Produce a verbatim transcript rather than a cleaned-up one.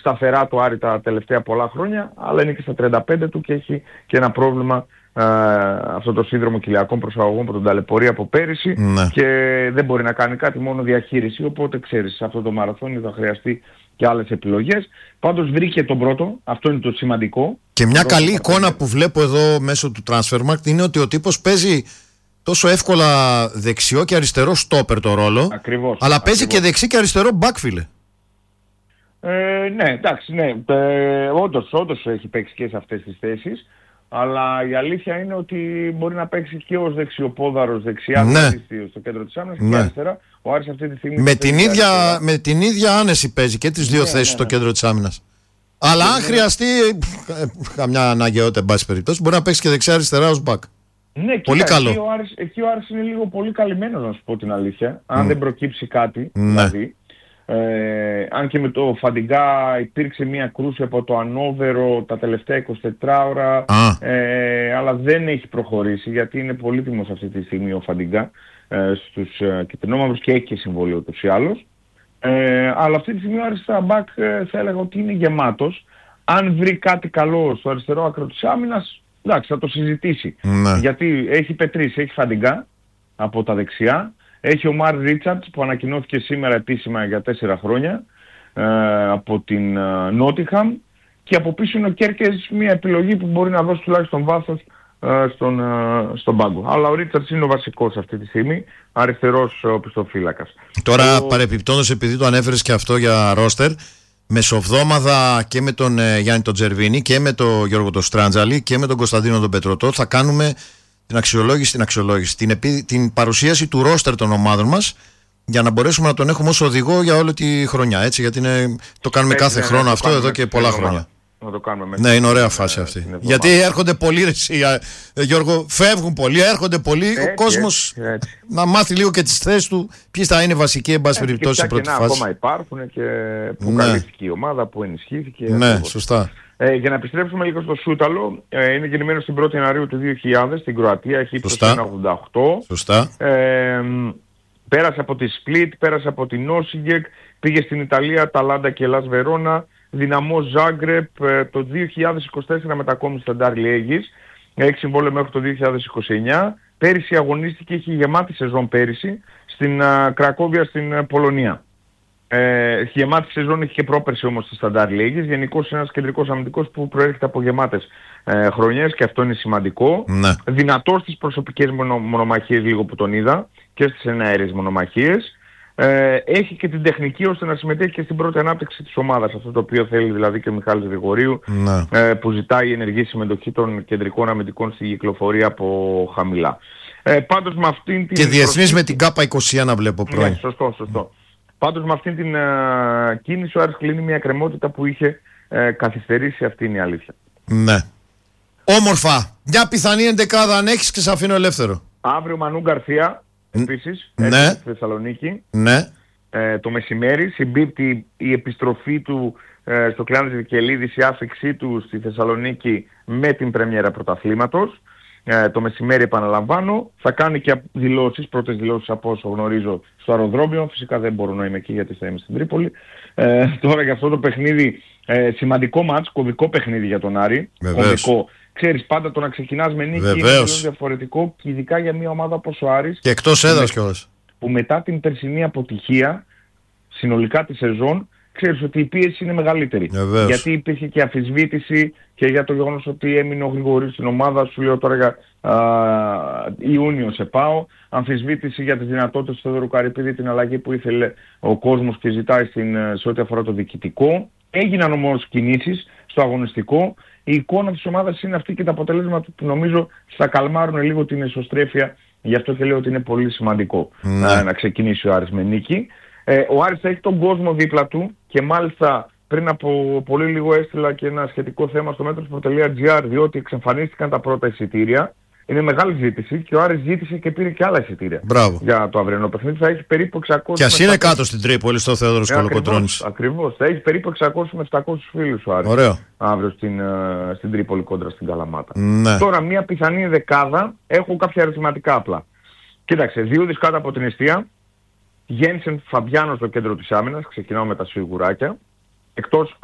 σταθερά το Άρη τα τελευταία πολλά χρόνια, αλλά είναι και στα τριάντα πέντε του και έχει και ένα πρόβλημα ε, αυτό το σύνδρομο κοιλιακών προσαγωγών που τον ταλαιπωρεί από πέρυσι ναι. και δεν μπορεί να κάνει κάτι, μόνο διαχείριση. Οπότε ξέρεις, σε αυτό το μαραθώνιο θα χρειαστεί και άλλες επιλογές. Πάντως βρήκε τον πρώτο, αυτό είναι το σημαντικό. Και μια καλή πρώτο εικόνα που βλέπω εδώ μέσω του Transfermarkt είναι ότι ο τύπος παίζει τόσο εύκολα δεξιό και αριστερό στόπερ το ρόλο. Ακριβώς. Αλλά παίζει ακριβώς. και δεξί και αριστερό μπακ, φίλε. Ε, ναι, εντάξει, ναι. Ε, όντως, όντως έχει παίξει και σε αυτές τις θέσεις. Αλλά η αλήθεια είναι ότι μπορεί να παίξει και ως δεξιοπόδαρος δεξιά, ναι. στο κέντρο της άμυνας ναι. και αριστερά. Ο Άρης αυτή τη στιγμή... Με την, ίδια, με την ίδια άνεση παίζει και τις δύο ναι, θέσεις ναι, στο ναι. κέντρο της άμυνας. Αλλά αν χρειαστεί καμιά αναγκαιότητα, εν πάση περιπτώσει, μπορεί να παίξει και δεξιά αριστερά ως μπακ. Ναι, πολύ κοίτα, καλό. Εκεί ο, Άρης, εκεί ο Άρης είναι λίγο πολύ καλυμμένος, να σου πω την αλήθεια. Αν Mm. δεν προκύψει κάτι, ναι. δηλαδή. Ε, αν και με το Φαντιγκά υπήρξε μια κρούση από το ανώβερο τα τελευταία εικοσιτέσσερις ώρα, ε, αλλά δεν έχει προχωρήσει γιατί είναι πολύτιμος αυτή τη στιγμή ο Φαντιγκά ε, στους ε, κυτρινόμαυρους και έχει και συμβόλαιο ούτως ή άλλως. Ε, αλλά αυτή τη στιγμή ο Άρης στα μπακ ε, θα έλεγα ότι είναι γεμάτος. Αν βρει κάτι καλό στο αριστερό άκρο της άμυνας, εντάξει, θα το συζητήσει. Ναι. Γιατί έχει πετρίσει, έχει Φαντιγκά από τα δεξιά. Έχει ο Μαρ Ρίτσαρτς που ανακοινώθηκε σήμερα επίσημα για τέσσερα χρόνια ε, από την ε, Νότιχαμ και από πίσω είναι ο Κέρκες, μια επιλογή που μπορεί να δώσει τουλάχιστον βάθος ε, στον, ε, στον πάγκο. Αλλά ο Ρίτσαρτς είναι ο βασικός αυτή τη στιγμή, αριστερός οπισθοφύλακας. Τώρα ο... παρεπιπτόντως, επειδή το ανέφερες και αυτό για ρόστερ, μεσοβδόμαδα και με τον ε, Γιάννη τον Τζερβίνη και με τον Γιώργο τον Στράντζαλη και με τον Κωνσταντίνο τον Πετρωτό θα κάνουμε την αξιολόγηση, την αξιολόγηση, την, επί, την παρουσίαση του ρόστερ των ομάδων μας για να μπορέσουμε να τον έχουμε ως οδηγό για όλη τη χρονιά, έτσι, γιατί είναι, το κάνουμε έτσι, κάθε ναι, χρόνο ναι, αυτό εδώ και πολλά χρόνια. Να το κάνουμε ναι, είναι ωραία φάση αυτή. Γιατί έρχονται πολλοί, ρε, ε, Γιώργο, φεύγουν πολλοί, έρχονται πολλοί, έτσι, ο κόσμος έτσι, έτσι. να μάθει λίγο και τις θέσεις του, ποιες θα είναι βασικοί, εν πάση περιπτώσει, σε πρώτη φάση. Ακόμα υπάρχουν και που ναι. καλύφθηκε η ομάδα, που ενισχύθηκε. Ναι, ακριβώς. Σωστά. Ε, για να επιστρέψουμε λίγο στο Σούταλο, ε, είναι γεννημένο στην πρώτη Ιανουαρίου του δύο χιλιάδες στην Κροατία, έχει ύψος ένα ογδόντα οκτώ. Σωστά. Ε, πέρασε από τη Σπλίτ, πέρασε από την Όσιγκεκ, πήγε στην Ιταλία, Ταλάντα και Λας Βερόνα, Δυναμό Ζάγκρεπ, ε, το δύο χιλιάδες είκοσι τέσσερα μετακόμισε στα Ντάρ Λιέγης, έχει συμβόλαιο μέχρι το δύο χιλιάδες είκοσι εννιά. Πέρυσι αγωνίστηκε, είχε γεμάτη σεζόν πέρυσι, στην uh, Κρακόβια στην uh, Πολωνία. Ε, γεμάτη σεζόν είχε και πρόπερση όμως στη Σταντάρ Λίγης. Γενικώς είναι ένας κεντρικός αμυντικός που προέρχεται από γεμάτες ε, χρονιές και αυτό είναι σημαντικό. Ναι. Δυνατός στις προσωπικές μονο, μονομαχίες λίγο που τον είδα και στις εναέριες μονομαχίες. Ε, έχει και την τεχνική ώστε να συμμετέχει και στην πρώτη ανάπτυξη της ομάδας. Αυτό το οποίο θέλει δηλαδή και ο Μιχάλης Γρηγορίου, ναι. ε, που ζητάει ενεργή συμμετοχή των κεντρικών αμυντικών στη κυκλοφορία από χαμηλά. Ε, πάντως με αυτήν την... Και διεθνής με την ΚΑΠΑ είκοσι ένα βλέπω πρώην. Ναι, σωστό, σωστό. Πάντως με αυτήν την uh, κίνηση ο Άρης κλείνει μια κρεμότητα που είχε uh, καθυστερήσει, αυτή είναι η αλήθεια. Ναι. Όμορφα. Μια πιθανή εντεκάδα αν έχεις και σε αφήνω ελεύθερο. Αύριο Μανού Γκαρθία επίσης, ναι. στη Θεσσαλονίκη. Ναι. Ε, το μεσημέρι συμπίπτει η επιστροφή του ε, στο Κλάνος Βικελίδης, η άφηξή του στη Θεσσαλονίκη με την πρεμιέρα πρωταθλήματος. Ε, το μεσημέρι επαναλαμβάνω, θα κάνει και δηλώσεις, πρώτες δηλώσεις από όσο γνωρίζω στο αεροδρόμιο. Φυσικά δεν μπορώ να είμαι εκεί γιατί θα είμαι στην Τρίπολη. Ε, τώρα για αυτό το παιχνίδι, ε, σημαντικό μάτς, κωδικό παιχνίδι για τον Άρη. Κωδικό. Ξέρεις, πάντα το να ξεκινάς με νίκη είναι τελείως διαφορετικό και ειδικά για μια ομάδα όπως ο Άρης. Και εκτός έδρας κιόλας. Που μετά την περσινή αποτυχία, συνολικά τη σεζόν, ξέρεις ότι η πίεση είναι μεγαλύτερη. Βεβαίως. Γιατί υπήρχε και αμφισβήτηση και για το γεγονός ότι έμεινε ο Γρηγορής στην ομάδα, σου λέω τώρα για α, Ιούνιο σε πάω. Αμφισβήτηση για τις δυνατότητες του Θεοδωρού Καρυπίδη, την αλλαγή που ήθελε ο κόσμος και ζητάει στην, σε ό,τι αφορά το διοικητικό. Έγιναν όμως κινήσεις στο αγωνιστικό. Η εικόνα της ομάδας είναι αυτή και τα αποτελέσματα που νομίζω θα καλμάρουν λίγο την εσωστρέφεια. Γι' αυτό και λέω ότι είναι πολύ σημαντικό ναι. να ξεκινήσει ο Άρης με νίκη. Ε, ο Άρης θα έχει τον κόσμο δίπλα του και μάλιστα πριν από πολύ λίγο έστειλα και ένα σχετικό θέμα στο metro.gr, διότι εξαφανίστηκαν τα πρώτα εισιτήρια. Είναι μεγάλη ζήτηση και ο Άρης ζήτησε και πήρε και άλλα εισιτήρια. Μπράβο. Για το αυριανό παιχνίδι θα έχει περίπου εξακόσιους. Και ας είναι κάτω στην Τρίπολη, στο Θεόδωρος ε, Κολοκοτρώνης. Ακριβώς. Θα έχει περίπου εξακόσιους με επτακόσιους φίλους ο Άρης. Ωραίο. Αύριο στην, uh, στην Τρίπολη κόντρα στην Καλαμάτα. Ναι. Τώρα μια πιθανή δεκάδα, έχω κάποια αριθματικά απλά. Κοίταξε, δύο κάτω από την εστία. Γένσεν Φαμπιάνο στο κέντρο της άμυνας, ξεκινάω με τα σιγουράκια. Εκτός